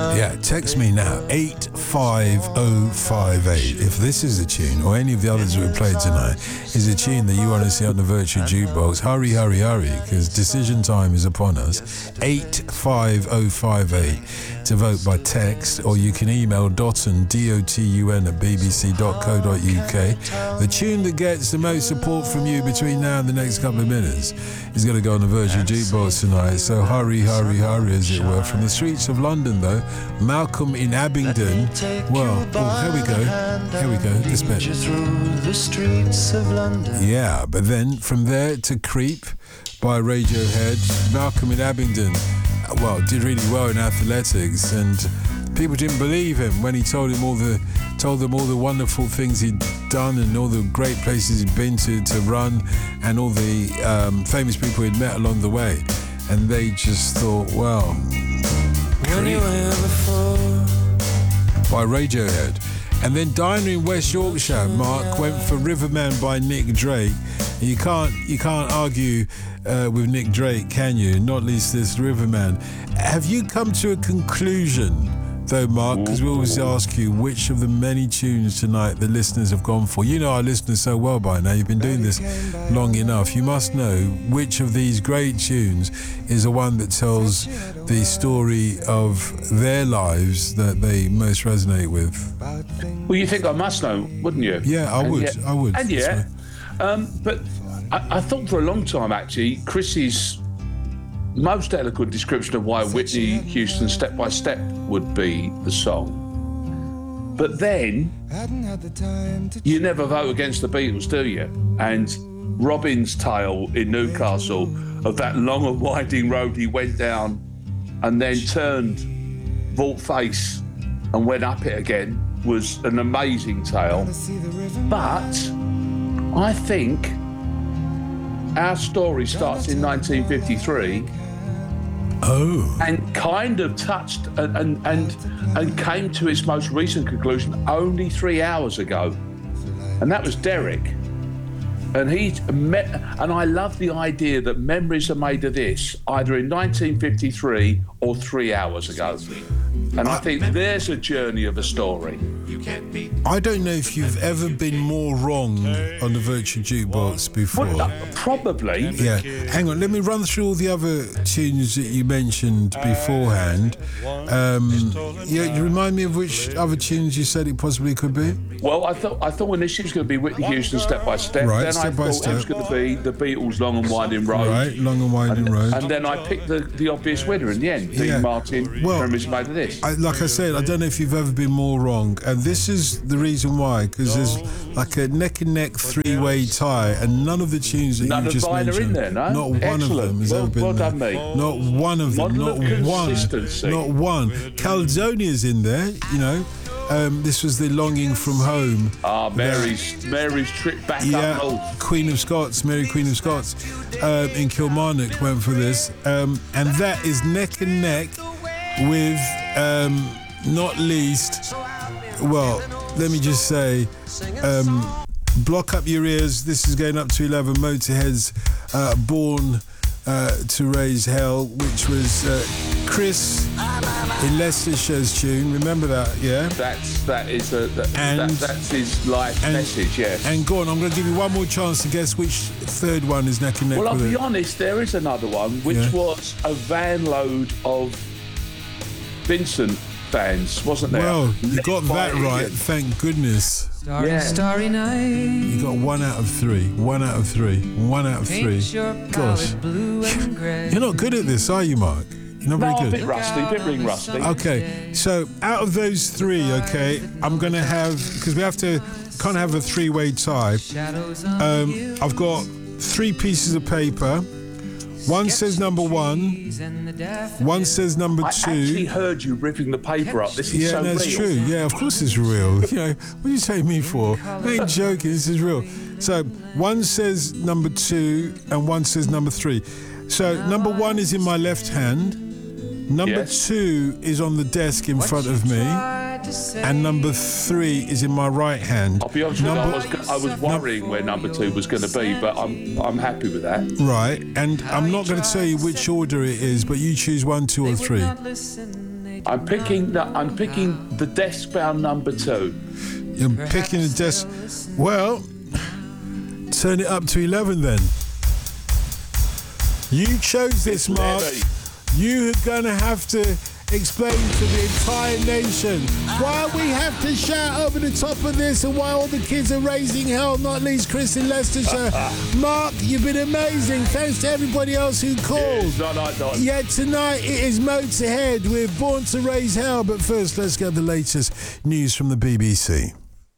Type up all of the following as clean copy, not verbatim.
Yeah, text me now, 85058. If this is a tune, or any of the others we played tonight, is a tune that you want to see on the Virtual Jukebox, hurry, hurry, hurry, because decision time is upon us. 85058 to vote by text, or you can email Dotun, DOTUN at bbc.co.uk. The tune that gets the most support from you between now and the next couple of minutes is going to go on the Virtual Jukebox tonight. So hurry, hurry, hurry, as it were. From the streets of London, though, Malcolm in Abingdon. Well, here we go. Here we go. This bit. Yeah, but then from there to Creep by Radiohead, Malcolm in Abingdon, well, did really well in athletics, and people didn't believe him when he told them all the wonderful things he'd done and all the great places he'd been to run, and all the famous people he'd met along the way, and they just thought, well, by Radiohead. And then Diner in West Yorkshire, Mark, went for Riverman by Nick Drake. And you can't argue with Nick Drake, can you? Not least this Riverman. Have you come to a conclusion, though, Mark? Because we always ask you which of the many tunes tonight the listeners have gone for. You know our listeners so well by now. You've been doing this long enough. You must know which of these great tunes is the one that tells the story of their lives that they most resonate with. Well, you think I must know, wouldn't you? Yeah, I would. And yeah. But I thought for a long time, actually, Chris's most eloquent description of why Whitney Houston Step by Step would be the song. But then you never vote against the Beatles, do you? And Robin's tale in Newcastle of that long and winding road he went down and then turned vault face and went up it again was an amazing tale. But I think our story starts in 1953. Oh. And kind of touched and came to its most recent conclusion only 3 hours ago. And that was Derek. And I love the idea that memories are made of this either in 1953 or 3 hours ago. And I think there's a journey of a story. I don't know if you've ever been more wrong on the Virtual Jukebox before. Well, probably. Yeah. Hang on, let me run through all the other tunes that you mentioned beforehand. You remind me of which other tunes you said it possibly could be? Well, I thought initially it was going to be Whitney Houston Step by Step. Right, then Step I by thought Step. it was going to be the Beatles' Long and Winding Road. Right, Long and Winding Road. And then I picked the obvious winner in the end, Dean Martin, Memories Made of This. Like I said, I don't know if you've ever been more wrong, and this is the reason why, because there's like a neck and neck three-way tie, and none of the tunes that you just mentioned, in there, no? not one of them has ever been well there. Done, mate. Not one of them, Model not of one, consistency. not one. Caledonia's in there, you know. This was the Longing from Home. Mary's trip back up north. Queen of Scots, Mary Queen of Scots in Kilmarnock went for this. And that is neck and neck with, not least, well, let me just say, block up your ears. This is going up to 11. Motorhead's Born to Raise Hell, which was Chris in Leicestershire's tune. Remember that, yeah? That's his life message, yes. And go on, I'm going to give you one more chance to guess which third one is neck and neck. Well, I'll with be it. honest, there is another one, which was a van load of Vincent fans, wasn't there? Well, you got that right, thank goodness. Starry night. You got 1 out of 3. 1 out of 3. 1 out of 3. Gosh. You're not good at this, are you, Mark? You're not very good. A bit rusty, a bit ring rusty. Okay, so out of those 3, okay, I'm going to have, because we have to kind of have a 3-way tie. I've got 3 pieces of paper. One says number 1. One says number 2. I actually heard you ripping the paper up. This is so real. Yeah, that's true. Yeah, of course it's real. You know, what do you take me for? I ain't joking. This is real. So one says number 2 and one says number 3. So number 1 is in my left hand. Number 2 is on the desk in front of me. and number 3 is in my right hand. I'll be honest with you, I was worrying where number 2 was going to be, but I'm happy with that. Right, and I'm not going to tell you which order it is, but you choose 1, 2, or 3. I'm picking the desk-bound number 2. You're picking the desk. Well, turn it up to 11 then. You chose this, Mark. You're going to have to explain to the entire nation why we have to shout over the top of this and why all the kids are raising hell, not least Chris in Leicestershire. Mark, you've been amazing. Thanks to everybody else who called. Yeah, tonight it is Motorhead with Born to Raise Hell. But first, let's get the latest news from the BBC.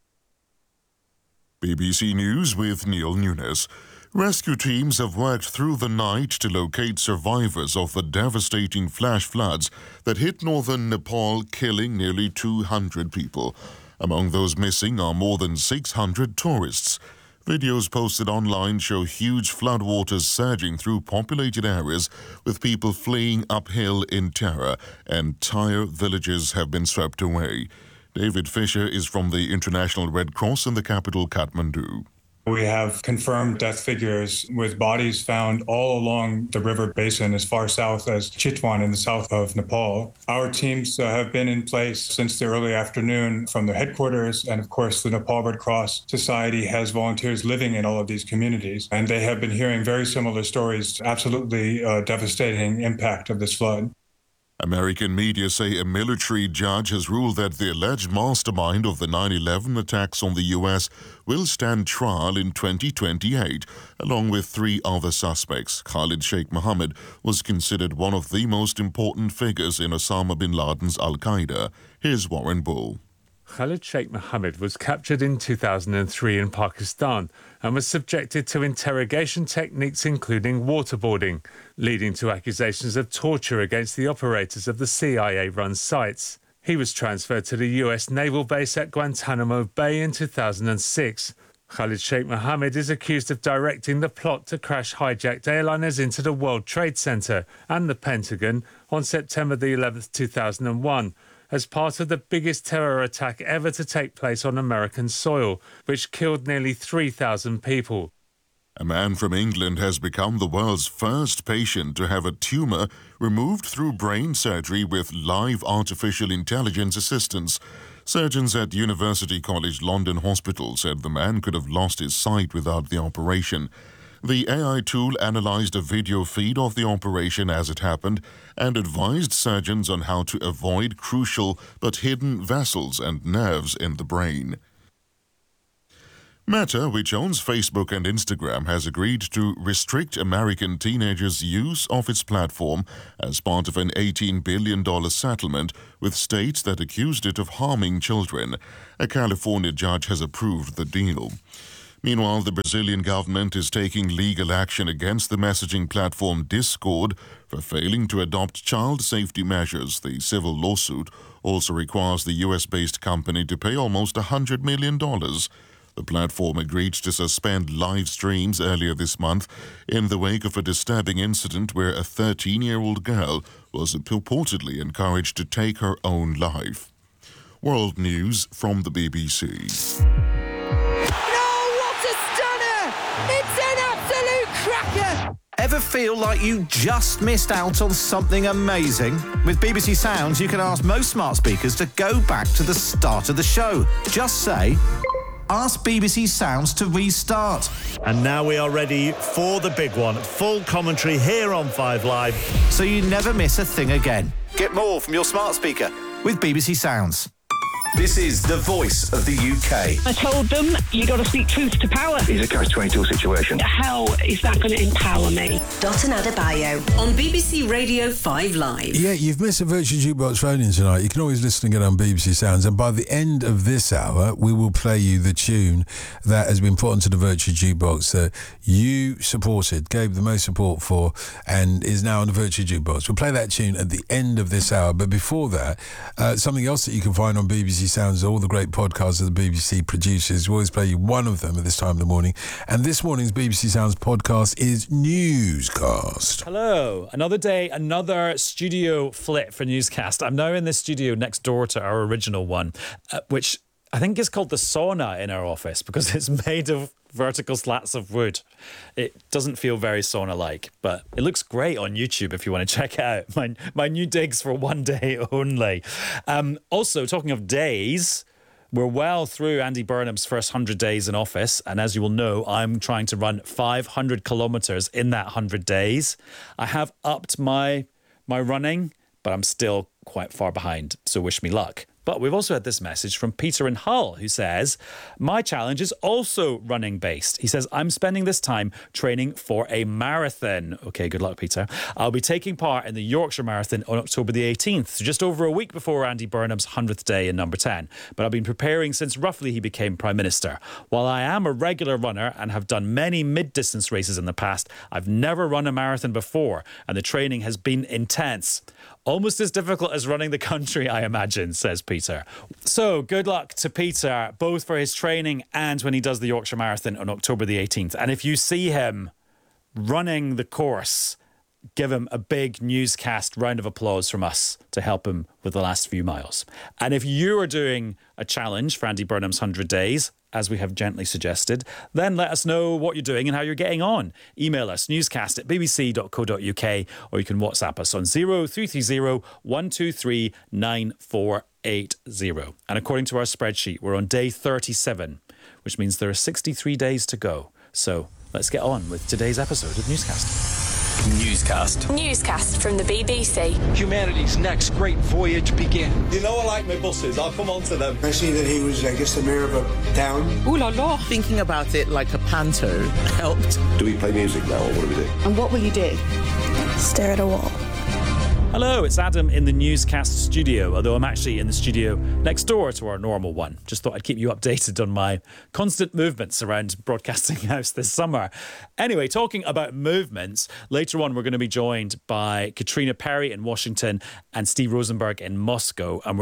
BBC News with Neil Nunes. Rescue teams have worked through the night to locate survivors of the devastating flash floods that hit northern Nepal, killing nearly 200 people. Among those missing are more than 600 tourists. Videos posted online show huge floodwaters surging through populated areas, with people fleeing uphill in terror. Entire villages have been swept away. David Fisher is from the International Red Cross in the capital, Kathmandu. We have confirmed death figures with bodies found all along the river basin as far south as Chitwan in the south of Nepal. Our teams have been in place since the early afternoon from the headquarters, and of course the Nepal Red Cross Society has volunteers living in all of these communities, and they have been hearing very similar stories, absolutely devastating impact of this flood. American media say a military judge has ruled that the alleged mastermind of the 9/11 attacks on the U.S. will stand trial in 2028, along with 3 other suspects. Khalid Sheikh Mohammed was considered one of the most important figures in Osama bin Laden's Al-Qaeda. Here's Warren Bull. Khalid Sheikh Mohammed was captured in 2003 in Pakistan and was subjected to interrogation techniques including waterboarding, leading to accusations of torture against the operators of the CIA-run sites. He was transferred to the US naval base at Guantanamo Bay in 2006. Khalid Sheikh Mohammed is accused of directing the plot to crash hijacked airliners into the World Trade Center and the Pentagon on September the 11th, 2001. As part of the biggest terror attack ever to take place on American soil, which killed nearly 3,000 people. A man from England has become the world's first patient to have a tumour removed through brain surgery with live artificial intelligence assistance. Surgeons at University College London Hospital said the man could have lost his sight without the operation. The AI tool analysed a video feed of the operation as it happened and advised surgeons on how to avoid crucial but hidden vessels and nerves in the brain. Meta, which owns Facebook and Instagram, has agreed to restrict American teenagers' use of its platform as part of an $18 billion settlement with states that accused it of harming children. A California judge has approved the deal. Meanwhile, the Brazilian government is taking legal action against the messaging platform Discord for failing to adopt child safety measures. The civil lawsuit also requires the US-based company to pay almost $100 million. The platform agreed to suspend live streams earlier this month in the wake of a disturbing incident where a 13-year-old girl was purportedly encouraged to take her own life. World News from the BBC. Ever feel like you just missed out on something amazing? With BBC Sounds, you can ask most smart speakers to go back to the start of the show. Just say, ask BBC Sounds to restart. And now we are ready for the big one. Full commentary here on 5 Live. So you never miss a thing again. Get more from your smart speaker with BBC Sounds. This is the voice of the UK. I told them, you got to speak truth to power. It's a catch-22 situation. How is that going to empower me? Dotun Adebayo on BBC Radio 5 Live. Yeah, you've missed a Virtual Jukebox phone-in tonight. You can always listen again on BBC Sounds. And by the end of this hour, we will play you the tune that has been put onto the Virtual Jukebox that you supported, gave the most support for, and is now on the Virtual Jukebox. We'll play that tune at the end of this hour. But before that, something else that you can find on BBC BBC Sounds, all the great podcasts of the BBC produces. We always play you one of them at this time of the morning. And this morning's BBC Sounds podcast is Newscast. Hello. Another day, another studio flip for Newscast. I'm now in this studio next door to our original one, which I think is called the sauna in our office because it's made of vertical slats of wood. It doesn't feel very sauna-like, but it looks great on YouTube if you want to check it out. My new digs for one day only. Also, talking of days, we're well through Andy Burnham's first 100 days in office, and as you will know, I'm trying to run 500 kilometres in that 100 days. I have upped my running, but I'm still quite far behind, so wish me luck. But we've also had this message from Peter in Hull, who says, my challenge is also running based. He says, I'm spending this time training for a marathon. Okay, good luck, Peter. I'll be taking part in the Yorkshire Marathon on October the 18th, so just over a week before Andy Burnham's 100th day in number 10. But I've been preparing since roughly he became Prime Minister. While I am a regular runner and have done many mid-distance races in the past, I've never run a marathon before, and the training has been intense. Almost as difficult as running the country, I imagine, says Peter. So good luck to Peter, both for his training and when he does the Yorkshire Marathon on October the 18th. And if you see him running the course, give him a big Newscast round of applause from us to help him with the last few miles. And if you are doing a challenge for Andy Burnham's 100 days, as we have gently suggested, then let us know what you're doing and how you're getting on. Email us, newscast@bbc.co.uk, or you can WhatsApp us on 0330 123 9480. And according to our spreadsheet, we're on day 37, which means there are 63 days to go. So let's get on with today's episode of Newscast. Newscast from the BBC. Humanity's next great voyage begins. You know I like my buses. I'll come on to them. I see that he was, I guess, the mayor of a town. Ooh la la. Thinking about it like a panto helped. Do we play music now or what do we do? And what will you do? Stare at a wall. Hello, it's Adam in the Newscast studio, although I'm actually in the studio next door to our normal one. Just thought I'd keep you updated on my constant movements around Broadcasting House this summer. Anyway, talking about movements, later on we're going to be joined by Katrina Perry in Washington and Steve Rosenberg in Moscow, and we're